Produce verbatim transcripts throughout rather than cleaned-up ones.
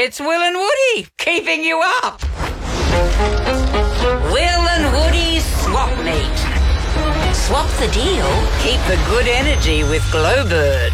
It's Will and Woody keeping you up. Will and Woody's Swap Meet. Swap the deal, keep the good energy with Glowbird.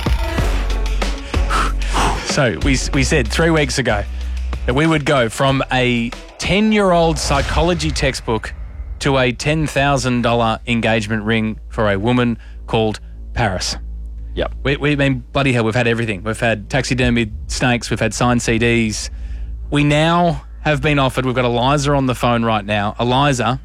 So we we said three weeks ago that we would go from a ten-year-old psychology textbook to a ten thousand dollars engagement ring for a woman called Paris. Yep. We, we mean, bloody hell, we've had everything. We've had taxidermied snakes, we've had signed C Ds. We now have been offered, we've got Eliza on the phone right now. Eliza,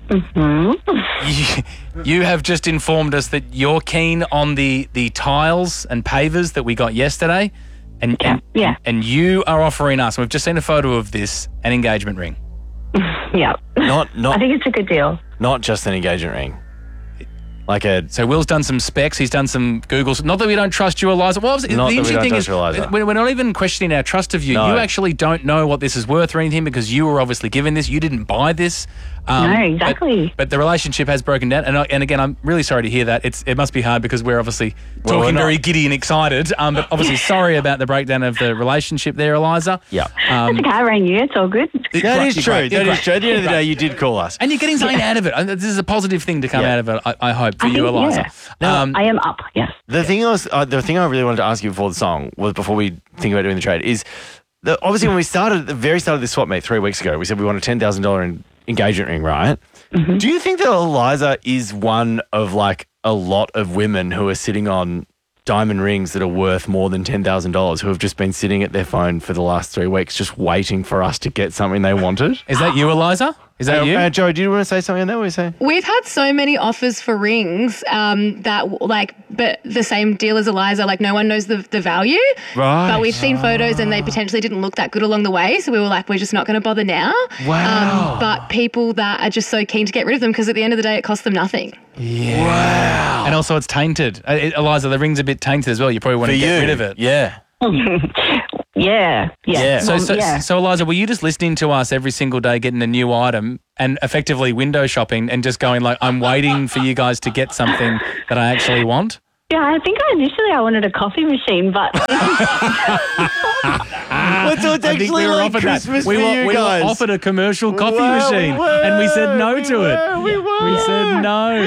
Mm-hmm. you, you have just informed us that you're keen on the, the tiles and pavers that we got yesterday. And, Yeah, and, yeah. and you are offering us, and we've just seen a photo of this, an engagement ring. Yeah. Not I not think it's a good deal. not just an engagement ring. Like a So Will's done some specs, he's done some Googles. Not that we don't trust you, Eliza. Well, obviously, Not the that we interesting don't thing trust is you, Eliza. we're we're not even questioning our trust of you. No. You actually don't know what this is worth or anything because you were obviously given this. You didn't buy this. Um, No, but- exactly. But, the relationship has broken down. And, I, and again, I'm really sorry to hear that. It's It must be hard because we're obviously Well, talking we're very not. giddy and excited. Um, but obviously sorry about the breakdown of the relationship there, Eliza. yeah. Um, It's okay, I rang you. It's all good. That Great, is you're true. great, you're That is great. true. At the end of the day, you did call us. and you're getting something out of it. And this is a positive thing to come Yeah. out of it, I, I hope, for I you, think, Eliza. yeah. Um, I am up, yes. The thing I was, uh, the thing I really wanted to ask you before the song was before we think about doing the trade is the, obviously when we started at the very start of this swap meet three weeks ago, we said we want a ten thousand dollars engagement ring, right? Mm-hmm. Do you think that Eliza is one of like a lot of women who are sitting on diamond rings that are worth more than ten thousand dollars who have just been sitting at their phone for the last three weeks just waiting for us to get something they wanted? is that you, Eliza? Is that Uh, you? uh, Joe, do you want to say something on that? What were you saying? We've had so many offers for rings um, that, like, but the same deal as Eliza, like, no one knows the, the value. Right. But we've seen photos and they potentially didn't look that good along the way. So we were like, we're just not going to bother now. Wow. Um, but people that are just so keen to get rid of them because at the end of the day, it costs them nothing. Wow. And also it's tainted. Uh, it- Eliza, the ring's a bit tainted as well. You probably want For to get you. rid of it. Yeah. Yeah, yeah. Yeah. So, Well, so, yeah. so, Eliza, were you just listening to us every single day getting a new item and effectively window shopping and just going like, I'm waiting for you guys to get something that I actually want? Yeah, I think I initially I wanted a coffee machine, but Well, so it's I think actually we were like offered that. Christmas We for were, you we guys. were offered a commercial coffee Well, machine we were, and we said no we to were, it. we were. We said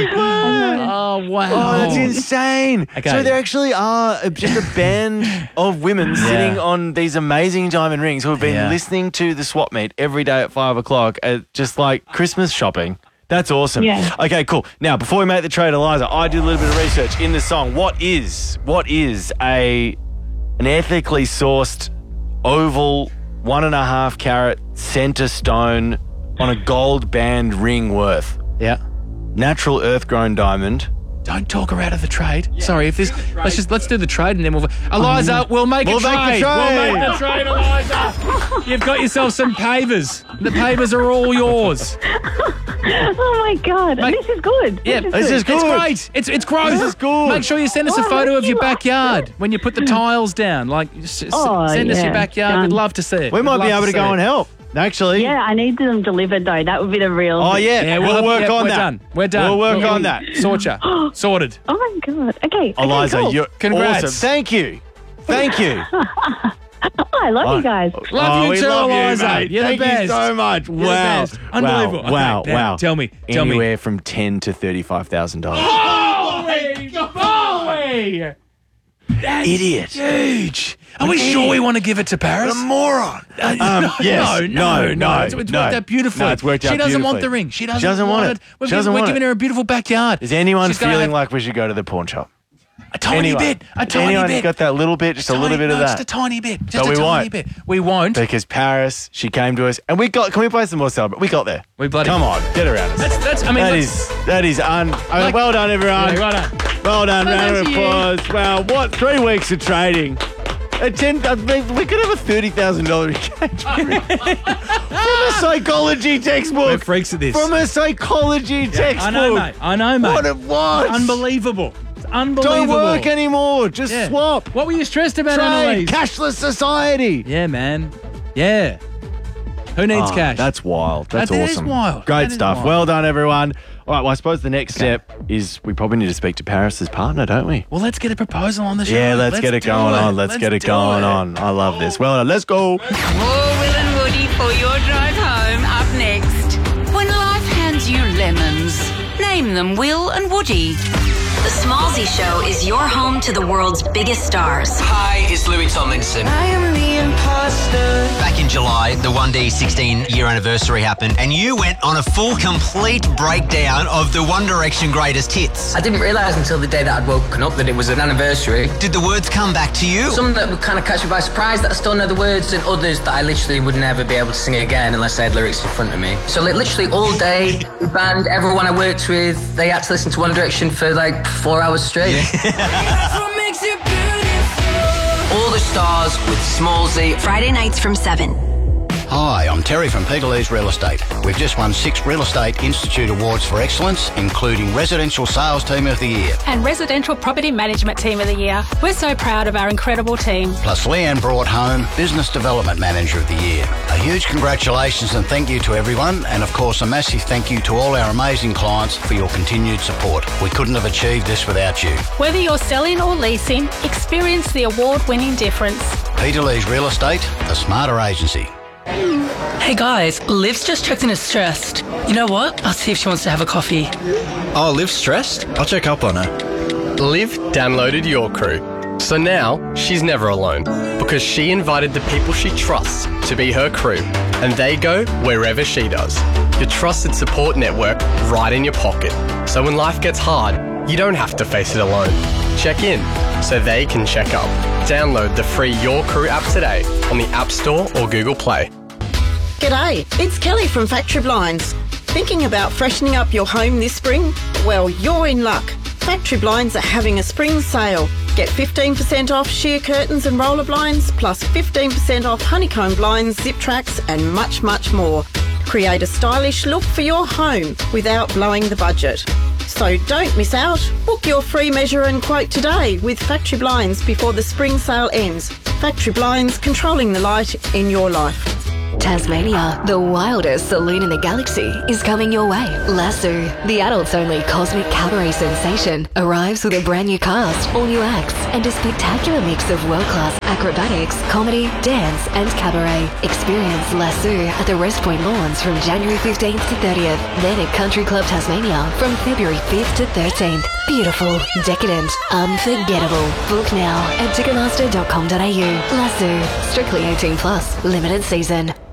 no. Oh, wow. Oh, that's insane. Okay. So there actually are a- just a band of women sitting on these amazing diamond rings who have been Yeah. listening to the swap meet every day at five o'clock at just like Christmas shopping. That's awesome. Yeah. Okay, cool. Now, before we make the trade, Eliza, I did a little bit of research in the song. What is what is a an ethically sourced oval one and a half carat center stone on a gold band ring worth? Yeah. Natural earth grown diamond. Don't talk her out of the trade. Sorry, if this, let's just, let's do the trade and then we'll, Eliza, we'll make We'll a make trade. the trade. We'll make the trade, Eliza. You've got yourself some pavers. The pavers are all yours. oh my God, Mate, this is good. Yeah, this this is is good. It's good. great. It's it's gross. This is good. Make sure you send us a Oh, photo thank of your you. backyard when you put the tiles down. Like, s- s- Oh, send us your yeah, backyard. done. We'd love to see it. We We'd might be love able to see go it. and help, actually. Yeah, I need them delivered though. That would be the real. Oh, yeah. Yeah, we'll, we'll, work yeah, on we're that. Done. We're done. We'll work We'll- on that. Sort ya. Sorted. Oh my God. Okay. Eliza, okay, cool. you're Congrats. awesome. Thank you. Thank you. Oh, I love you guys. Love Oh, you we too, love you, Eliza. mate. You're Thank the best. you so much. You're the Wow. best. Unbelievable. Wow. Wow. Okay, now, wow. tell me. Tell me. Anywhere from ten to thirty-five thousand dollars. Holy moly! That's Idiot. huge. Are we sure we want to give it to Paris? moron. Uh, Um, yes. No, no, No, no, It's, it's no. worked out beautifully. No, it's worked out She doesn't want beautifully. the ring. She doesn't, She doesn't want it. We're, She doesn't we're want giving it. her a beautiful backyard. Is anyone She's gonna feeling have like we should go to the pawn shop? a tiny Anyone? bit? A tiny Anyone bit. got that little bit? Just a Tiny- little bit of no, that? Just a tiny bit. Just But a we tiny won't. bit. We won't. Because Paris, she came to us, and we got. Can we play some more celebrate? We got there. We bloody- Come on, get around us. That's that's. I mean, That let's- is that is un. I mean, Like- well done, everyone. Yeah, well done. Well done. Well Round done of to you. applause. Wow, what three weeks of trading? A ten. I mean, we could have a thirty thousand dollar engagement from a psychology textbook. We're freaks at this. From a psychology textbook. I know, mate. I know, mate. What it was. Unbelievable. It's unbelievable. Don't work anymore. Just Yeah. swap. What were you stressed about, Trade. Annalise? Cashless society. Yeah, man. Yeah. Who needs Oh, cash? That's wild. That's That is awesome. wild. Great That is stuff. wild. Well done, everyone. All right, well, I suppose the next step is we probably need to speak to Paris's partner, don't we? Well, let's get a proposal on the show. Yeah, let's, get it do going on. Let's, get it do going it. on. I love this. Well, let's go. More Will and Woody for your drive home up next. When life hands you lemons, name them Will and Woody. The Smallsy Show is your home to the world's biggest stars. Hi, it's Louis Tomlinson. I am the imposter. Back in July, the one D sixteen-year anniversary happened, and you went on a full, complete breakdown of the One Direction greatest hits. I didn't realise until the day that I'd woken up that it was an anniversary. Did the words come back to you? Some that would kind of catch me by surprise that I still know the words, and others that I literally would never be able to sing again unless I had lyrics in front of me. So like literally all day, the band, everyone I worked with, they had to listen to One Direction for like four hours straight. All the stars with Smallsy. Friday nights from seven. Hi, I'm Terry from Peter Lee's Real Estate. We've just won six Real Estate Institute Awards for Excellence, including Residential Sales Team of the Year. And Residential Property Management Team of the Year. We're so proud of our incredible team. Plus Leanne brought home Business Development Manager of the Year. A huge congratulations and thank you to everyone, and of course a massive thank you to all our amazing clients for your continued support. We couldn't have achieved this without you. Whether you're selling or leasing, experience the award-winning difference. Peter Lee's Real Estate, the smarter agency. Hey guys, Liv's just checked in as stressed. You know what? I'll see if she wants to have a coffee. Oh, Liv's stressed? I'll check up on her. Liv downloaded Your Crew. So now she's never alone because she invited the people she trusts to be her crew, and they go wherever she does. Your trusted support network right in your pocket. So when life gets hard, you don't have to face it alone. Check in so they can check up. Download the free Your Crew app today on the App Store or Google Play. G'day, it's Kelly from Factory Blinds. Thinking about freshening up your home this spring? Well, you're in luck. Factory Blinds are having a spring sale. Get fifteen percent off sheer curtains and roller blinds, plus fifteen percent off honeycomb blinds, zip tracks and much, much more. Create a stylish look for your home without blowing the budget. So don't miss out. Book your free measure and quote today with Factory Blinds before the spring sale ends. Factory Blinds, controlling the light in your life. Tasmania, the wildest saloon in the galaxy, is coming your way. Lasso, the adults-only cosmic cabaret sensation, arrives with a brand new cast, all new acts, and a spectacular mix of world-class acrobatics, comedy, dance, and cabaret. Experience Lasso at the Rest Point Lawns from January fifteenth to thirtieth, then at Country Club Tasmania from February fifth to thirteenth. Beautiful, decadent, unforgettable. Book now at ticketmaster dot com dot a u. Lasso, strictly eighteen plus, limited season.